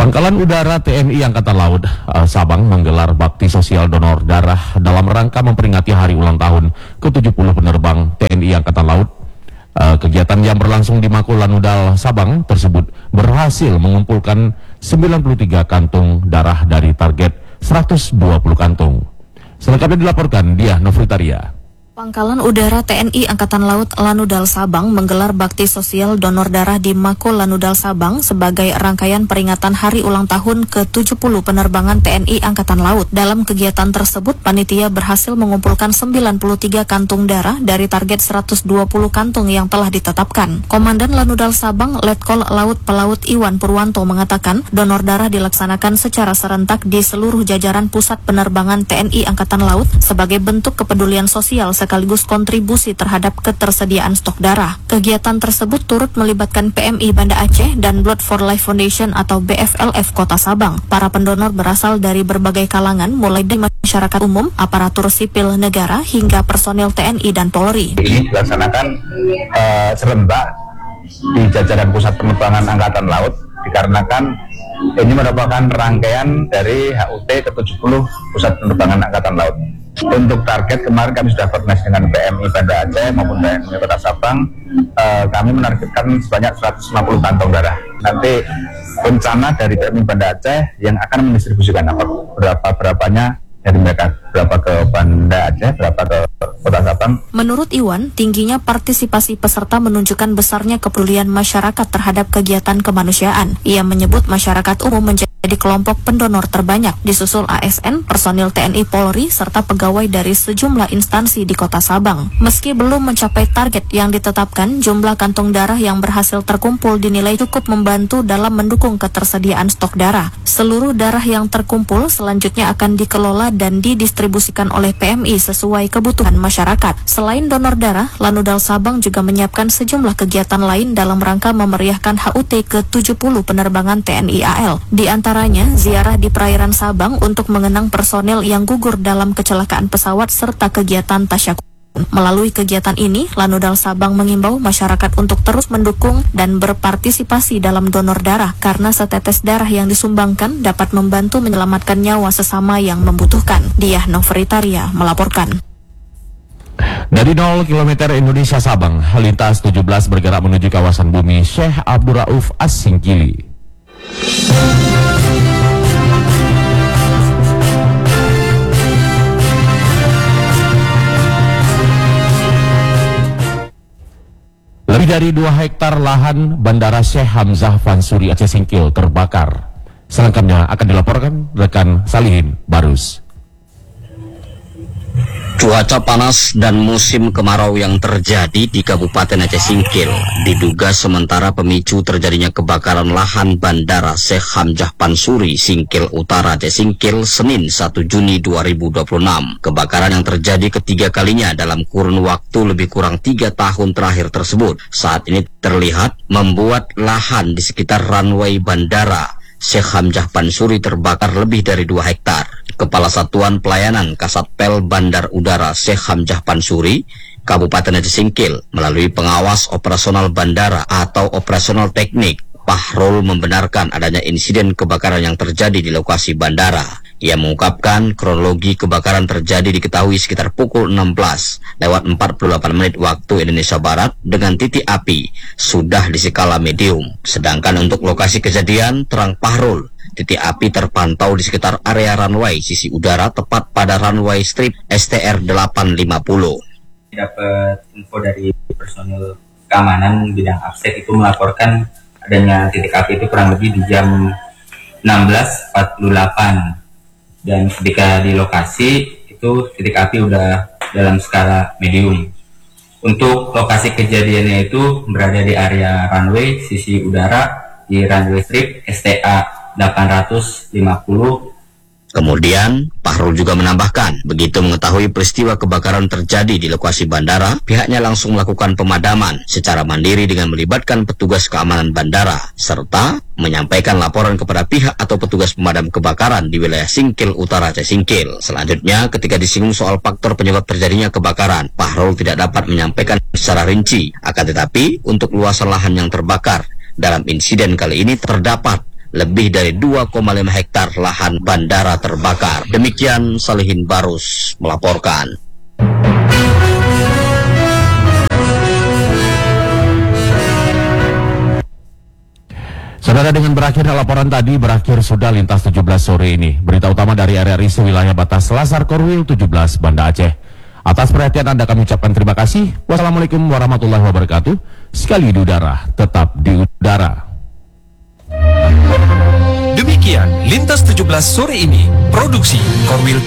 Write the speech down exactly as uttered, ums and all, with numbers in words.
Pangkalan Udara T N I Angkatan Laut uh, Sabang menggelar bakti sosial donor darah dalam rangka memperingati hari ulang tahun ke tujuh puluh penerbang T N I Angkatan Laut. Uh, kegiatan yang berlangsung di Mako Lanudal Sabang tersebut berhasil mengumpulkan sembilan puluh tiga kantung darah dari target seratus dua puluh kantung. Selengkapnya dilaporkan Diah Novitaria. Pangkalan Udara T N I Angkatan Laut Lanudal Sabang menggelar bakti sosial donor darah di Mako Lanudal Sabang sebagai rangkaian peringatan hari ulang tahun ke tujuh puluh penerbangan T N I Angkatan Laut. Dalam kegiatan tersebut, panitia berhasil mengumpulkan sembilan puluh tiga kantung darah dari target seratus dua puluh kantung yang telah ditetapkan. Komandan Lanudal Sabang, Letkol Laut Pelaut Iwan Purwanto mengatakan, donor darah dilaksanakan secara serentak di seluruh jajaran pusat penerbangan T N I Angkatan Laut sebagai bentuk kepedulian sosial sekaligus kontribusi terhadap ketersediaan stok darah. Kegiatan tersebut turut melibatkan P M I Banda Aceh dan Blood for Life Foundation atau B F L F Kota Sabang. Para pendonor berasal dari berbagai kalangan, mulai dari masyarakat umum, aparatur sipil negara, hingga personel T N I dan Polri. Ini dilaksanakan uh, serentak di jajaran pusat penerbangan Angkatan Laut dikarenakan ini merupakan rangkaian dari H U T ke tujuh puluh pusat penerbangan Angkatan Laut. Untuk target kemarin kami sudah koordinasi dengan P M I Banda Aceh maupun P M I Kota Sabang, eh, kami menargetkan sebanyak seratus lima puluh kantong darah. Nanti rencana dari P M I Banda Aceh yang akan mendistribusikan apa berapa berapanya dari mereka, berapa ke Banda Aceh, berapa ke Kota Sabang. Menurut Iwan, tingginya partisipasi peserta menunjukkan besarnya kepedulian masyarakat terhadap kegiatan kemanusiaan. Ia menyebut masyarakat umum menjadi kelompok pendonor terbanyak, disusul A S N, personil T N I Polri, serta pegawai dari sejumlah instansi di Kota Sabang. Meski belum mencapai target yang ditetapkan, jumlah kantong darah yang berhasil terkumpul dinilai cukup membantu dalam mendukung ketersediaan stok darah. Seluruh darah yang terkumpul selanjutnya akan dikelola dan didistribusikan oleh P M I sesuai kebutuhan masyarakat. Selain donor darah, Lanudal Sabang juga menyiapkan sejumlah kegiatan lain dalam rangka memeriahkan H U T ke tujuh puluh penerbangan T N I A L. Di antaranya, ziarah di perairan Sabang untuk mengenang personel yang gugur dalam kecelakaan pesawat serta kegiatan tasyakuran. Melalui kegiatan ini, Lanudal Sabang mengimbau masyarakat untuk terus mendukung dan berpartisipasi dalam donor darah karena setetes darah yang disumbangkan dapat membantu menyelamatkan nyawa sesama yang membutuhkan. Diah Novitaria melaporkan. Dari nol kilometer Indonesia Sabang, lintas tujuh belas bergerak menuju kawasan bumi Syekh Abdul Rauf As-Singkili. Lebih dari dua hektar lahan Bandara Syekh Hamzah Pansuri Aceh Singkil terbakar. Selengkapnya akan dilaporkan rekan Salihin Barus. Cuaca panas dan musim kemarau yang terjadi di Kabupaten Aceh Singkil diduga sementara pemicu terjadinya kebakaran lahan Bandara Syekh Hamzah Pansuri Singkil Utara Aceh Singkil Senin satu Juni dua ribu dua puluh enam. Kebakaran yang terjadi ketiga kalinya dalam kurun waktu lebih kurang tiga tahun terakhir tersebut saat ini terlihat membuat lahan di sekitar runway bandara Syekh Hamzah Pansuri terbakar lebih dari dua hektar. Kepala Satuan Pelayanan Kasatpel Bandar Udara Syekh Hamzah Pansuri, Kabupaten Aceh Singkil, melalui pengawas operasional bandara atau operasional teknik, Pahrul membenarkan adanya insiden kebakaran yang terjadi di lokasi bandara. Ia mengungkapkan kronologi kebakaran terjadi diketahui sekitar pukul enam belas lewat empat puluh delapan menit waktu Indonesia Barat dengan titik api sudah di skala medium. Sedangkan untuk lokasi kejadian, terang Pahrul, titik api terpantau di sekitar area runway sisi udara tepat pada runway strip S T R delapan lima puluh. Dapat info dari personil keamanan bidang AFSET itu melaporkan adanya titik api itu kurang lebih di jam enam belas empat puluh delapan. Dan ketika di lokasi itu titik api udah dalam skala medium. Untuk lokasi kejadiannya itu berada di area runway sisi udara di runway strip S T A delapan ratus lima puluh. Kemudian, Pahrul juga menambahkan, begitu mengetahui peristiwa kebakaran terjadi di lokasi bandara, pihaknya langsung melakukan pemadaman secara mandiri dengan melibatkan petugas keamanan bandara, serta menyampaikan laporan kepada pihak atau petugas pemadam kebakaran di wilayah Singkil Utara Aceh Singkil. Selanjutnya, ketika disinggung soal faktor penyebab terjadinya kebakaran, Pahrul tidak dapat menyampaikan secara rinci. Akan tetapi, untuk luasan lahan yang terbakar, dalam insiden kali ini terdapat lebih dari dua koma lima hektar lahan bandara terbakar. Demikian Salihin Barus melaporkan. Saudara, dengan berakhir laporan tadi, berakhir sudah Lintas tujuh belas sore ini. Berita utama dari R R I sewilayah batas Selasar Korwil tujuh belas Banda Aceh. Atas perhatian Anda kami ucapkan terima kasih. Wassalamualaikum warahmatullahi wabarakatuh. Sekali di udara, tetap di udara. Demikian Lintas tujuh belas sore ini, produksi Korwil